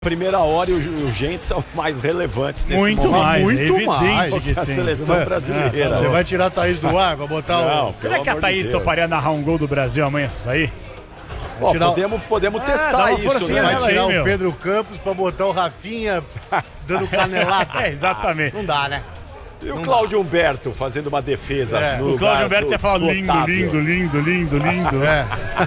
Primeira hora e o Gente são mais relevantes nesse muito momento. Mais, muito mais. Que a seleção brasileira. Você vai tirar a Thaís do ar, vai botar Não, o... Será que a Thaís toparia narrar um gol do Brasil amanhã se sair? Ó, tirar... podemos dá testar uma isso, forcinha né? Vai nela tirar aí, o meu. Pedro Campos pra botar o Rafinha dando canelada. Exatamente. Não dá, né? E o Cláudio Humberto fazendo uma defesa É. no O Cláudio lugar Humberto ia falar do lindo, Otávio. lindo. É.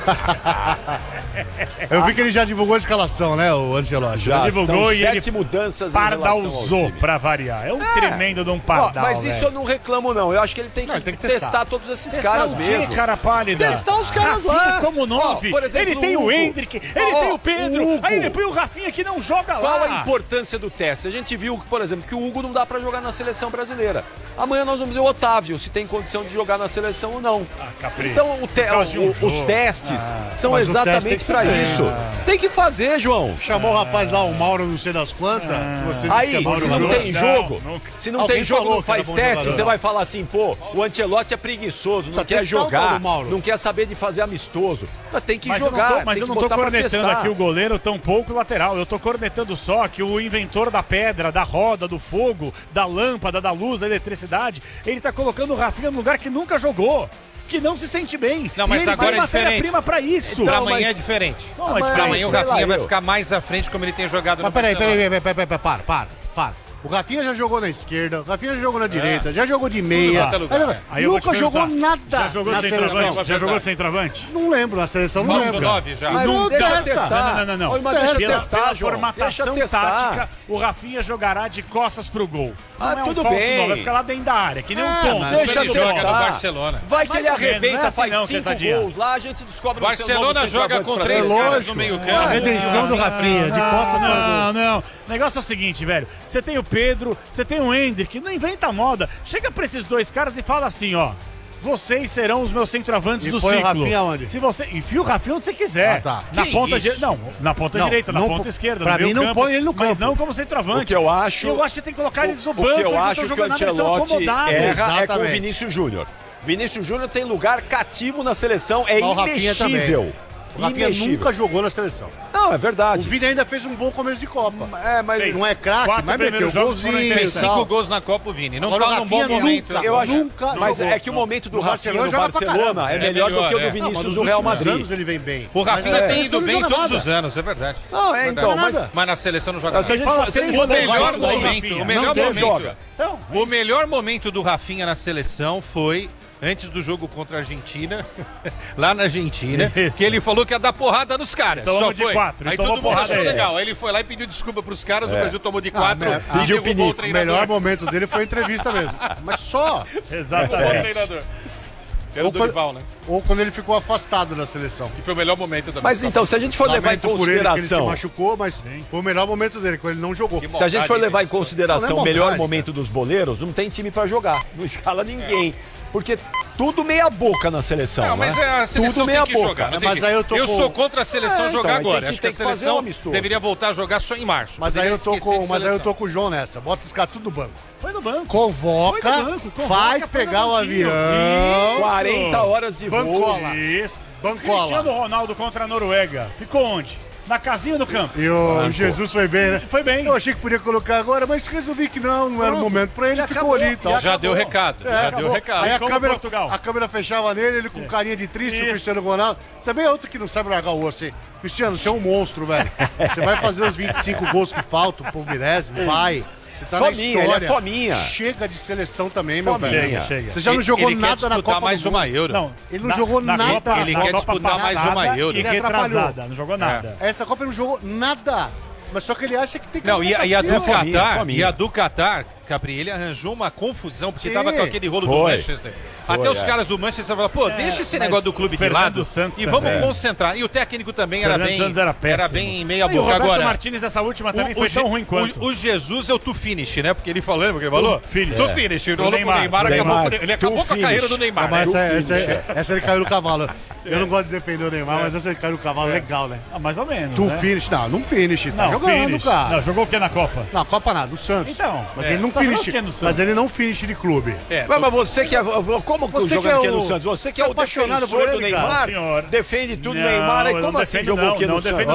Eu vi que ele já divulgou a escalação, né, o Ancelotti? Já divulgou são e 7 ele mudanças em relação ao Pardalzou time. pra variar. É um tremendo de um pardal, Mas isso velho. eu não reclamo, não. Eu acho que ele tem que, Não, ele tem que testar. testar. todos esses Testar caras o quê, mesmo. cara pálida? Testar os caras Rafinha lá. como 9. Ó, por exemplo, ele tem o Hugo. Hendrick, ele Ó, tem o Pedro. Hugo. Aí ele põe o Rafinha que não joga Qual lá. a importância do teste? A gente viu, por exemplo, que o Hugo não dá pra jogar na seleção brasileira. Amanhã nós vamos ver o Otávio, se tem condição de jogar na seleção ou não. Capri. Então causa de um os jogo. testes são Mas o teste tem exatamente que pra fazer. isso. Tem que fazer, João. Chamou o rapaz lá, o Mauro, não sei das quantas. que você disse que Aí, é Mauro se não Júnior. tem jogo, nunca. se não Alguém tem jogo, falou não que era faz bom teste, jogador. você vai falar assim, pô, o Ancelotti é preguiçoso, não Precisa quer testar o tal jogar, do Mauro. não quer saber de fazer amistoso. Mas tem que Mas jogar, eu tem não que tô botar pra cornetando testar. aqui o goleiro, tampouco o lateral. Eu tô cornetando só que o inventor da pedra, da roda, do fogo, da lâmpada, da luz, da eletricidade, ele tá colocando o Rafinha num lugar que nunca jogou, que não se sente bem. Não, mas e ele agora vai é uma diferente. prima pra isso. Pra Não, amanhã mas- é diferente. Não, é Amanhã- diferente. Pra amanhã o sei Rafinha lá, vai eu. ficar mais à frente como ele tem jogado no Mas peraí, Barcelona. para. O Rafinha já jogou na esquerda, o Rafinha já jogou na direita, já jogou de meia. Tudo lugar, Olha, Aí eu vou te nunca jogou perguntar, nada Já jogou na de seleção. centroavante? Já jogou de centroavante? Não lembro, na seleção não Falso lembro. 9 já. Mas Não deixa testa. testar. Não. Ô, mas deixa Pela testar, João. formatação Deixa testar. tática, o Rafinha jogará de costas pro gol. Não Ah, é um tudo falso bem. nove, vai ficar lá dentro da área, que nem um ponto. mas Deixa ele joga testar. no Barcelona. Vai que Mais ele ou menos, arrebenta, não é assim faz não, 5 Quesadinha. gols lá, a gente descobre o seu Barcelona novo joga centroavante com pra 3 seleção. caras no meio A campo. redenção do Rafinha, de costas para o gol. Não. O negócio é o seguinte, velho. Você tem o Pedro, você tem o Hendrick, não inventa moda. Chega pra esses dois caras e fala assim, ó. Vocês serão os meus centroavantes E do põe o ciclo. Rafinha onde? Se você enfia o Rafinha onde você quiser. Ah, tá. Na Que ponta isso? Não, na ponta Não, direita, na não ponta po- esquerda. pra no meio mim, não campo, põe ele no Mas campo. não como centroavante. O que eu acho- Eu acho que você tem que colocar eles no O banco. que eu eles não acho estão que o jogando nada, eles são Ancelotti acomodados. erra é com o Exatamente. Vinícius Júnior. Vinícius Júnior tem lugar cativo na seleção, é Mas o Rafinha também. imexível. O Rafinha nunca jogou na seleção. Não, é O verdade. Vini ainda fez um bom começo de Copa. É, mas Fez. Não é craque, 4 mas meteu primeiros jogos foram golzinho Fez e 5 tal. gols na Copa, o Vini. Não Agora tá o num bom Rafinha momento. nunca, eu acho, nunca mas jogou. é que o momento do No Rafinha no Barcelona joga pra Barcelona caramba. é É melhor do melhor, que o do é. Não, Vinícius mas nos do Real últimos Madrid. anos ele vem bem. O Rafinha Mas a tem seleção ido não bem joga todos nada. os anos, é verdade. Não, é Verdade. então, mas... nada. Mas na seleção não joga Se a gente nada. fala, se a gente O for levar melhor isso daí- momento, Rafinha. o melhor Não tem, momento. joga. Então, O melhor momento do Rafinha na seleção foi antes do jogo contra a Argentina, lá na Argentina, Isso. que ele falou que ia dar porrada nos caras. Então Só vamos de foi. 4, Aí tomou todo mundo porrada achou aí. legal. Aí ele foi lá e pediu desculpa pros caras, o Brasil tomou de 4 mas- e pediu derrubou o pinico. O treinador. melhor momento dele foi a entrevista mesmo. Mas só. Derrubou o exatamente. treinador. Era o Ou quando- Dorival, né? Ou quando ele ficou afastado da seleção. Que foi o melhor momento também. Mas então, se a gente for levar em Lamento por ele, que ele se consideração... machucou, mas foi o melhor momento dele, quando ele não jogou. Que Se a gente for levar em Não, consideração não é o melhor maldade, momento dos boleiros, não tem time pra jogar. Não escala ninguém. Porque tudo meia boca na seleção. Não, mas né? a seleção tudo tem meia que boca. jogar. Não tem Mas que- aí eu tô com- sou contra a seleção É, então, jogar aí tem agora. que- Acho que a tem que fazer um seleção amistoso. deveria voltar a jogar só em março. Mas aí eu tô Poderia com, esquecer mas de aí eu seleção. tô com o João nessa. Bota esse cara tudo no banco. Foi no banco. Convoca, Foi no banco, convoca, faz põe pegar no o banquinho. avião. 40 horas de voo. Bancola. Isso. Bancola. Cristiano Ronaldo contra a Noruega. Ficou onde? Na casinha do campo. E o Jesus foi bem, né? Foi bem. Eu achei que podia colocar agora, mas resolvi que não era o Pronto. momento pra ele, E ficou acabou. ali e tal. E Já acabou. deu recado. Já deu acabou. recado. Aí a como Portugal. câmera fechava nele, ele com carinha de triste, o Isso. Cristiano Ronaldo. Também é outro que não sabe largar o osso, hein? Cristiano, você é um monstro, velho. Você vai fazer os 25 gols que faltam pro milésimo, vai. Você tá Fominha, na ele é história. fominha. Chega de seleção também, meu Fominha. velho. Chega. Você já não jogou Ele quer nada na disputar Copa mais do uma Mundo. Euro. Não, Ele não jogou nada. Copa, Ele na quer Copa disputar mais passada uma Euro. E Ele retrasada. atrapalhou. Não jogou nada. Essa Copa ele não jogou nada. Mas só que ele acha que tem que... Não, e a do Fominha, Qatar, fominha. e a do Qatar, Capri, ele arranjou uma confusão, porque Sim. tava com aquele rolo do Foi. Manchester. Até os caras do Manchester falaram, pô, deixa esse mas negócio do clube o de Fernando lado Santos e vamos também. concentrar. E o técnico também era Fernando bem, Santos era péssimo. meia E o boca. Roberto Agora, Martínez nessa última também foi Ge- tão ruim quanto. o Jesus é o to finish, né? Porque ele falou, lembra que ele falou? finish. To finish. Ele Do falou com o Neymar, Neymar, do acabou Neymar. ele acabou To com a carreira finish. do Neymar. Mas né? essa ele caiu no cavalo. Eu não gosto de defender o Neymar, mas essa ele caiu no cavalo legal, né? Ah, mais ou menos. Tu né? finish, não finish, tá Não, jogando, finish. cara. Não, jogou o que na Copa? Não, Copa nada, do Santos. Então, mas ele não tá finish, jogando o quê no Santos? mas ele não finish de clube. É, Mas você que é. Como que o Você jogador que é que é o- do Santos? Você que você é é o apaixonado defensor por do ele, Neymar, cara. Senhor. defende tudo Não, Neymar, aí eu como não assim defendo, jogou o que não no defendo, Santos? não.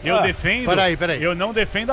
Eu defendo. Peraí. Eu não defendo